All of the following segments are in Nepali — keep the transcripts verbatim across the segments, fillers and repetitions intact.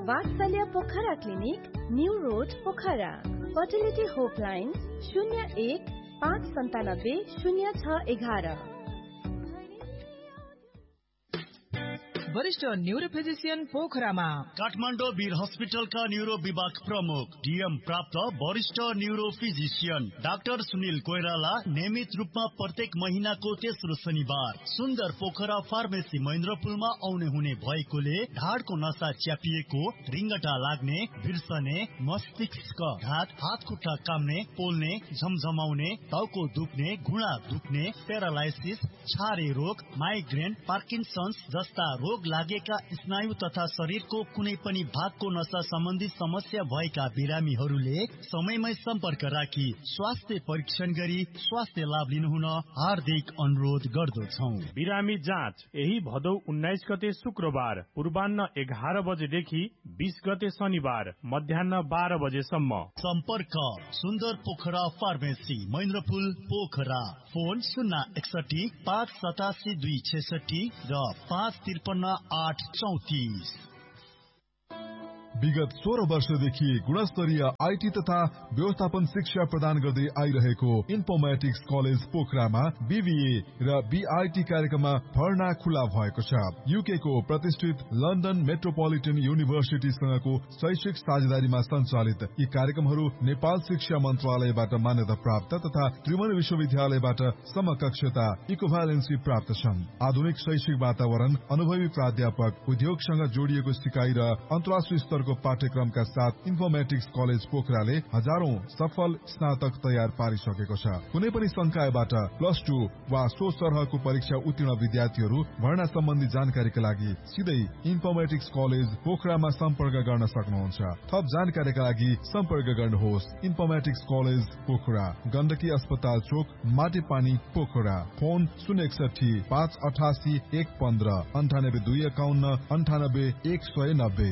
वात्सल्य Pokhara clinic, new road Pokhara. Fertility होपलाइन शून्य एक पाँच सन्तानब्बे शून्य छ एघार। वरिष्ठ न्यूरो फिजिशियन पोखरामा काठमाडौँ वीर हस्पिटलका न्यूरो विभाग प्रमुख डीएम प्राप्त वरिष्ठ neuro physician doctor Sunil Koirala नियमित रूपमा प्रत्येक महिनाको तेस्रो शनिबार सुन्दर पोखरा फार्मेसी महेन्द्रपुलमा आउने हुने भएकोले ढाडको नसा च्यापिएको, रिङ्गटा लाग्ने, बिर्सने, मस्तिष्क घात, हात खुट्टा काम्ने, पोल्ने, झमझमाउने, टाउको दुख्ने, घुँडा दुख्ने, प्यारालाइसिस, छारे रोग, माइग्रेन, पार्किन्सन्स जस्ता रोग लागेका स्नायु तथा शरीरको कुनै पनि भागको नसा सम्बन्धी समस्या भएका बिरामीहरूले समयमै सम्पर्क राखी स्वास्थ्य परीक्षण गरी स्वास्थ्य लाभ लिनुहुन हार्दिक अनुरोध गर्दछौं। बिरामी जाँच यही भदौ उन्नाइस गते शुक्रबार पूर्वान्न एघार बजेदेखि बीस गते शनिबार मध्याह बाह्र बजेसम्म। सम्पर्क सुन्दर पोखरा फार्मेसी महेन्द्रपुल पोखरा। फोन शून्य एकसठी पाँच सतासी दुई छेसठी र पाँच त्रिपन्न आठ चौतीस। विगत सोह्र वर्षदेखि गुणस्तरीय आईटी तथा व्यवस्थापन शिक्षा प्रदान गर्दै आइरहेको इन्फर्मेटिक्स कलेज पोखरामा बीबीए र बीआईटी कार्यक्रममा भर्ना खुला भएको छ। यूके को प्रतिष्ठित लन्डन मेट्रोपोलिटन युनिभर्सिटीसँगको शैक्षिक साझेदारीमा सञ्चालित यी कार्यक्रमहरू नेपाल शिक्षा मन्त्रालयबाट मान्यता प्राप्त तथा त्रिभुवन विश्वविद्यालयबाट समकक्षता इक्विभ्यालेन्सी प्राप्त छन्। आधुनिक शैक्षिक वातावरण, अनुभवी प्राध्यापक, उद्योगसँग जोडिएको सिकाइ र अन्तर्राष्ट्रिय स्तरको पाठ्यक्रमका साथ इन्फर्मेटिक्स कलेज पोखराले हजारौं सफल स्नातक तयार पारिसकेको छ। कुनै पनि संकायबाट प्लस टू वा सो सरहको परीक्षा उत्तीर्ण विद्यार्थीहरू भर्ना सम्बन्धी जानकारीका लागि सिधै इन्फर्मेटिक्स कलेज पोखरामा सम्पर्क गर्न सक्नुहुन्छ। थप जानकारीका लागि सम्पर्क गर्नुहोस् इन्फर्मेटिक्स कलेज पोखरा, गण्डकी अस्पताल चोक, माटीपानी पोखरा। फोन शून्य एकसठी पाँच अठासी एक पन्ध्र अन्ठानब्बे दुई एकाउन्न अन्ठानब्बे एक सय नब्बे।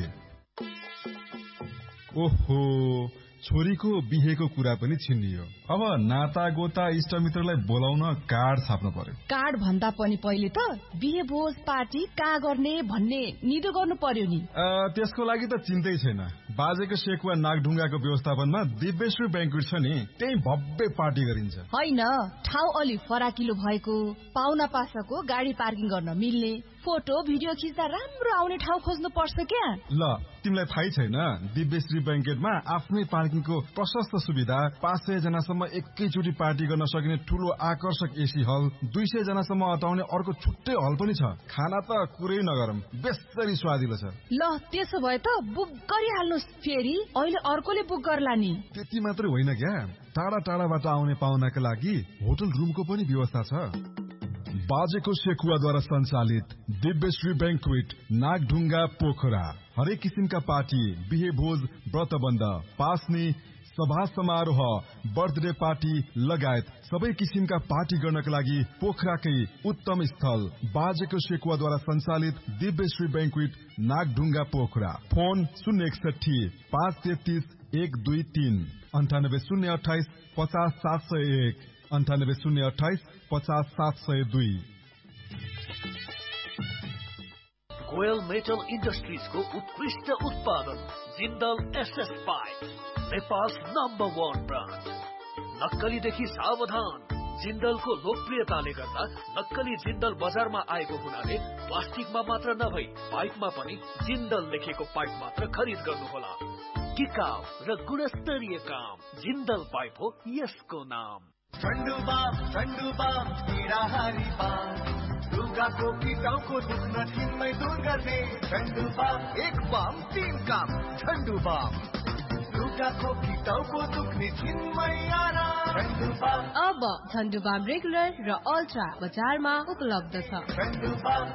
ओहो, छोरीको बिहेको कुरा पनि छिन्नियो। अब नाता गोता इष्टमित्रलाई बोलाउन कार्ड छाप्नु पर्यो। कार्ड भन्दा पनि पहिले त बिहे भोज पार्टी कहाँ गर्ने भन्ने निदो गर्नु पर्यो नि। त्यसको लागि त चिन्तै छैन। बाजेको सेकुवा नागढुङ्गाको व्यवस्थापनमा दिव्यश्री ब्याङ्क्वेट छ नि, त्यही भव्य पार्टी गरिन्छ। होइन, ठाउँ अलि फराकिलो भएको, पाहुना पासाको गाडी पार्किङ गर्न मिल्ने, फोटो भिडियो खिच्दा राम्रो आउने ठाउँ खोज्नु पर्छ क्या। ल, तिमीलाई थाहै छैन, दिव्यश्री ब्याङ्केटमा आफ्नै पार्किङको प्रशस्त सुविधा, पाँच सय जनासम्म एकैचोटि पार्टी गर्न सकिने ठूलो आकर्षक एसी हल, दुई सय जनासम्म अटाउने अर्को छुट्टै हल पनि छ। खाना त कुरै नगरौँ, बेसरी स्वादिलो छ। ल, त्यसो भए त बुक गरिहाल्नु, फेरि अहिले अर्कोले बुक गर्ला नि। त्यति मात्रै होइन क्या, टाढा टाढाबाट आउने पाहुनाका लागि होटल रुमको पनि व्यवस्था छ। बाजेको सेकुवाद्वारा सञ्चालित दिव्यश्री ब्याङ्क्वेट नागढुङ्गा पोखरा हरेक किसिमका पार्टी, बिहे भोज, व्रतबन्ध, पास्ने, सभा समारोह, बर्थडे पार्टी लगायत सबै किसिमका पार्टी गर्नका लागि पोखराकै उत्तम स्थल बाजेको सेकुवाद्वारा सञ्चालित दिव्यश्री ब्याङ्क्वेट नागढुङ्गा पोखरा। फोन शून्य एकसठी पाँच तेत्तिस एक दुई तीन अन्ठानब्बे शून्य अठाइस पचास सात सय एक अन्ठानब्बे शून्य अठाइस पचास सात सय दुई। गोयल मेटल इन्डस्ट्रिजको उत्कृष्ट उत्पादन Jindal SS pipe, Nepal number one brand. नक्कलीदेखि सावधान। जिन्दलको लोकप्रियताले गर्दा नक्कली जिन्दल बजारमा आएको हुनाले प्लास्टिकमा मात्र नभई पाइपमा पनि जिन्दल लेखेको पाइप मात्र खरिद गर्नुहोला। टिकाउ र गुणस्तरीय काम जिन्दल पाइप हो यसको नाम। ठण्डु बाम, ठण्डु बाम, पीडाहारी बाम, लुगाको कि टाउको दुख्न छिनमै दूर गर्ने ठण्डु बाम। एक बाम तीन काम ठण्डु बाम, लुगाको कि टाउको दुख्ने छिनमै आराम ठण्डु बाम। अब ठण्डु बाम रेगुलर र अल्ट्रा बजारमा उपलब्ध छ। ठण्डु बाम।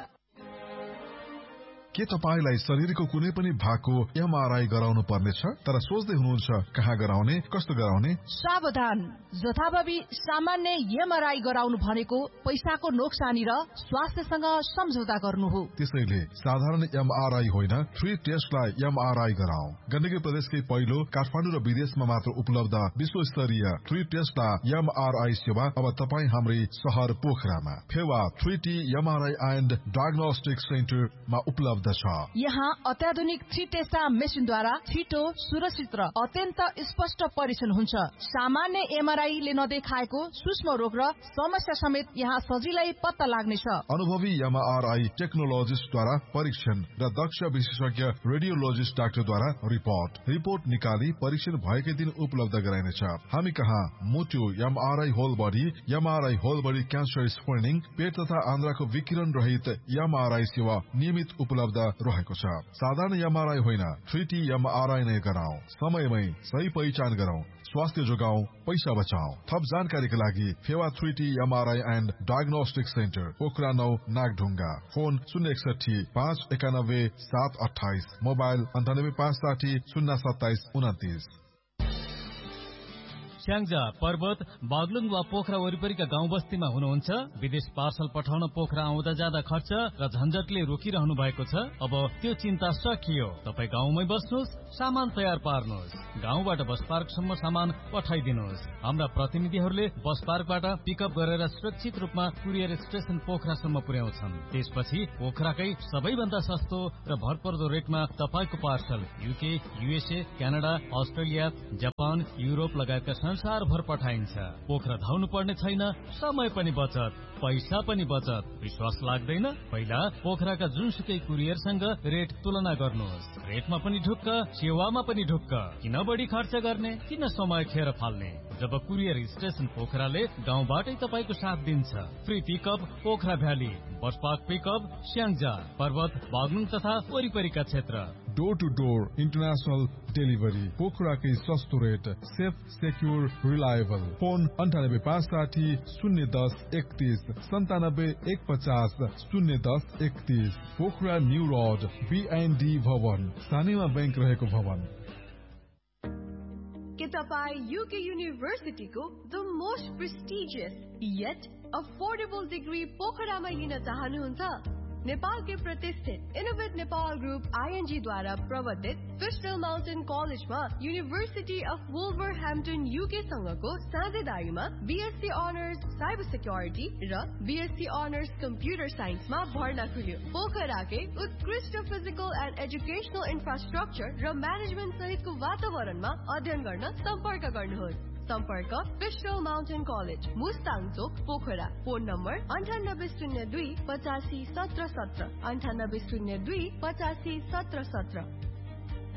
के तपाईलाई शरीरको कुनै पनि भागको एमआरआई गराउनु पर्नेछ तर सोच्दै हुनुहुन्छ कहाँ गराउने, कस्तो गराउने? सावधान, जथाभावी सामान्य एमआरआई गराउनु भनेको पैसाको नोक्सानी र स्वास्थ्यसँग सम्झौता गर्नु हो। त्यसैले साधारण एमआरआई होइन, थ्री टेस्टलाई एमआरआई गराऊ। गण्डकी प्रदेशकै पहिलो काठमाडौँ र विदेशमा मात्र उपलब्ध विश्वस्तरीय थ्री टेस्टलाई एमआरआई सेवा अब तपाईँ हाम्रै शहर पोखरामा Phewa three T MRI and diagnostic सेन्टरमा उपलब्ध उपलब्ध छ। यहाँ अत्याधुनिक थ्री टेस्टा मेसिनद्वारा छिटो, सुरक्षित र अत्यन्त स्पष्ट परीक्षण हुन्छ। सामान्य एमआरआई ले नदेखाएको सूक्ष्म रोग र समस्या समेत यहाँ सजिलै पत्ता लाग्नेछ। अनुभवी एमआरआई टेक्नोलोजिस्टद्वारा परीक्षण र दक्ष विशेषज्ञ रेडियोलोजिस्ट डाक्टरद्वारा रिपोर्ट रिपोर्ट निकाली परीक्षण भएकै दिन उपलब्ध गराइनेछ। हामी कहाँ मुटु, MRI whole body, MRI whole body cancer screening, पेट तथा आन्द्राको विकिरण रहित एमआरआई सेवा नियमित उपलब्ध रहेको छ। साधारण एमआरआई होइन, थ्री टी एमआरआई नै गराउँ। समयमै सही पहिचान गरौँ, स्वास्थ्य जोगाउँ, पैसा बचाऊ। थप जानकारीका लागि Phewa three T MRI and diagnostic centre, Pokhara नौ, नागढुङ्गा। फोन शून्य एकसठी पाँच एकानब्बे सात अठाइस, मोबाइल अन्ठानब्बे पाँच साठी शून्य सत्ताइस उन्तिस। स्याङ्जा, पर्वत, बागलुङ वा पोखरा वरिपरिका गाउँ बस्तीमा हुनुहुन्छ? विदेश पार्सल पठाउन पोखरा आउँदा जाँदा खर्च र झन्झटले रोकिरहनु भएको छ? अब त्यो चिन्ता सकियो। तपाईँ गाउँमै बस्नुहोस्, सामान तयार पार्नुहोस्, गाउँबाट बस पार्कसम्म सामान पठाइदिनुहोस्। हाम्रा प्रतिनिधिहरूले बस पार्कबाट पिकअप गरेर सुरक्षित रूपमा कुरियर स्टेशन पोखरासम्म पुर्याउँछन्। त्यसपछि पोखराकै सबैभन्दा सस्तो र भरपर्दो रेटमा तपाईँको parcel UK, USA, Canada, Australia, Japan, Europe लगायतका संसारभर पठाइन्छ। पोखरा धाउनु पर्ने छैन, समय पनि बचत, पैसा पनि बचत। विश्वास लाग्दैन? पहिला पोखराका जुनसुकै कुरियरसँग रेट तुलना गर्नुहोस्। रेटमा पनि ढुक्क, सेवामा पनि ढुक्क। किन बढी खर्च गर्ने, किन समय खेर फाल्ने? जब कुरियर स्टेशन पोखराले गाउँबाटै तपाईँको साथ दिन्छ। Free pickup Pokhara valley, bus park pickup Syangja, पर्वत, बागलुङ तथा वरिपरिका क्षेत्र। Door two door international delivery, पोखराकै सस्तो rate, safe, secure, reliable. Phone अन्ठानब्बे पाँच साठी शून्य दस एकतिस, सन्तानब्बे एक पचास शून्य दस एकतिस। पोखरा न्यू रोड, बीएनडी भवन, सानीमा बैंक रहेको भवन। के तपाईँ UK युनिभर्सिटीको the most prestigious yet affordable degree पोखरामा लिन चाहनुहुन्छ? नेपालकै प्रतिष्ठित इनोभेट नेपाल ग्रुप आईएनजी द्वारा प्रवर्तित फिस्टल माउन्टेन कलेजमा university of वुल्भरह्याम्पटन UK सँगको साझेदारीमा BSc honours cyber security र बीएससी अनर्स कम्प्युटर साइन्समा भर्ना खुल्यो। पोखराकै उत्कृष्ट फिजिकल एन्ड एजुकेशनल इन्फ्रास्ट्रक्चर र म्यानेजमेन्ट सहितको वातावरणमा अध्ययन गर्न सम्पर्क गर्नुहोस्। सम्पर्क फिस्टल माउन्टेन कलेज, मुस्ताङ चोक, पोखरा। फोन नम्बर अन्ठानब्बे शून्य दुई पचासी सत्र सत्र, अन्ठानब्बे शून्य दुई पचासी सत्र सत्र।